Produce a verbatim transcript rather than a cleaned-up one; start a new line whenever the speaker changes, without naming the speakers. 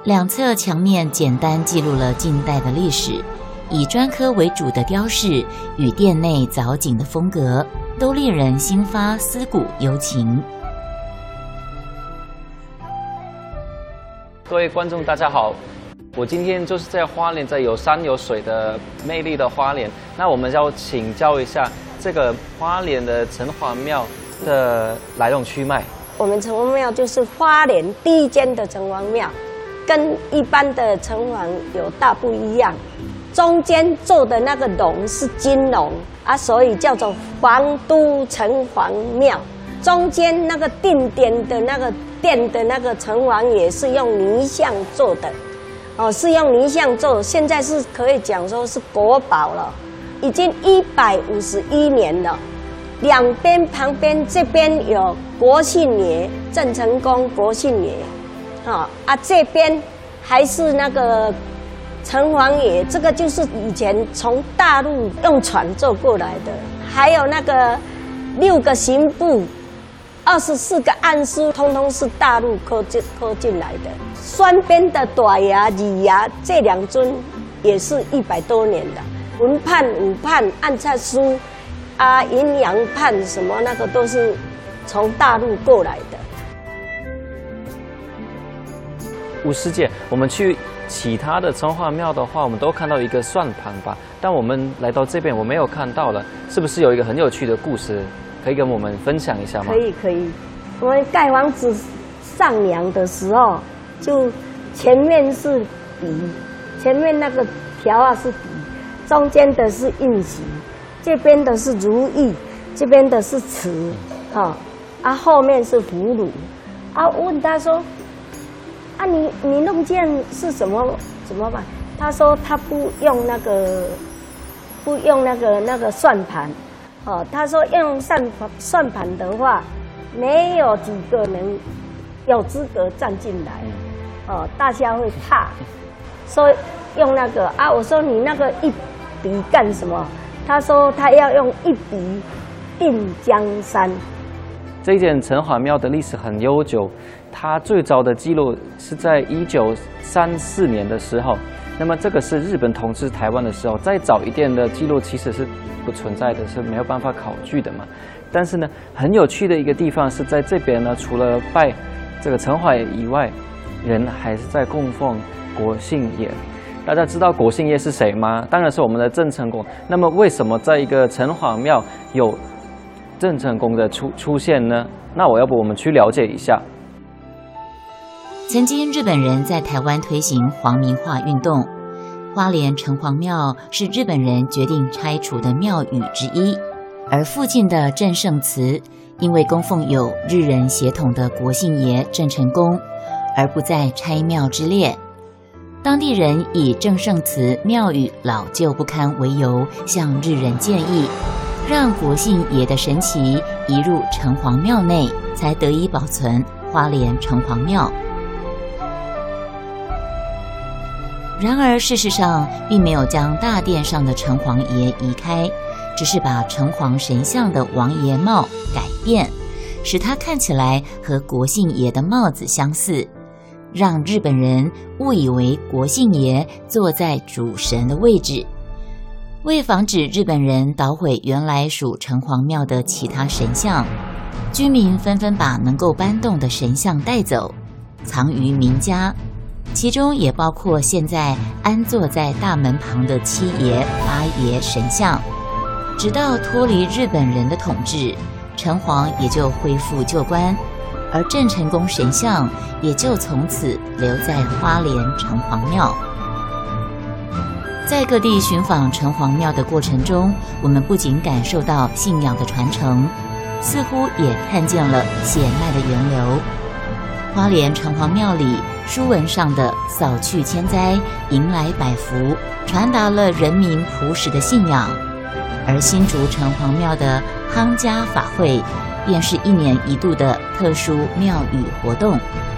两侧墙面简单记录了近代的历史，以砖刻为主的雕饰与殿内藻井的风格，都令人心发思古幽情。
各位观众，大家好，我今天就是在花莲，在有山有水的魅力的花莲。那我们要请教一下这个花莲的城隍庙的来龙去脉。
我们城隍庙就是花莲第一间的城隍庙，跟一般的城隍有大不一样。中间做的那个龙是金龙啊，所以叫做皇都城隍庙。中间那个定点的那个殿的那个城隍也是用泥像做的，哦，是用泥像做，现在是可以讲说是国宝了，已经一百五十一年了。两边旁边这边有国姓爷郑成功国姓爷，啊啊这边还是那个城隍爷，这个就是以前从大陆用船坐过来的，还有那个六个刑部。二十四个案书，通通是大陆刻进刻进来的。双边的大衙、二衙这两尊也是一百多年的。文判、武判、按察书啊、阴阳判什么那个都是从大陆过来的。
吴师姐，我们去其他的城隍庙的话，我们都看到一个算盘吧，但我们来到这边我没有看到了，是不是有一个很有趣的故事？可以跟我们分享一下吗？
可以可以，我们盖房子上梁的时候，就前面是底，前面那个条啊是底，中间的是印玺，这边的是如意，这边的是瓷，啊啊后面是葫芦，啊问他说，啊你你弄这样是什么怎么办？他说他不用那个不用那个那个算盘。哦，他说用算算盘的话，没有几个人有资格站进来，哦，大家会怕，说用那个啊，我说你那个一笔干什么？他说他要用一笔定江山。
这间城隍庙的历史很悠久，它最早的记录是在一九三四年的时候。那么这个是日本统治台湾的时候，再早一点的记录其实是不存在的，是没有办法考据的嘛。但是呢，很有趣的一个地方是在这边呢，除了拜这个城隍爷以外，人还是在供奉国姓爷。大家知道国姓爷是谁吗？当然是我们的郑成功。那么为什么在一个城隍庙有郑成功的出出现呢？那我要不我们去了解一下。
曾经日本人在台湾推行皇民化运动，花莲城隍庙是日本人决定拆除的庙宇之一，而附近的郑圣祠因为供奉有日人血统的国姓爷郑成功，而不在拆庙之列。当地人以郑圣祠庙宇老旧不堪为由，向日人建议，让国姓爷的神旗移入城隍庙内，才得以保存花莲城隍庙。然而事实上并没有将大殿上的城隍爷移开，只是把城隍神像的王爷帽改变，使它看起来和国姓爷的帽子相似，让日本人误以为国姓爷坐在主神的位置。为防止日本人捣毁原来属城隍庙的其他神像，居民纷纷把能够搬动的神像带走，藏于民家，其中也包括现在安坐在大门旁的七爷、八爷神像。直到脱离日本人的统治，城隍也就恢复旧观，而郑成功神像也就从此留在花莲城隍庙。在各地寻访城隍庙的过程中，我们不仅感受到信仰的传承，似乎也看见了血脉的源流。花莲城隍庙里书文上的扫去千灾、迎来百福，传达了人民朴实的信仰。而新竹城隍庙的夯家法会，便是一年一度的特殊庙宇活动。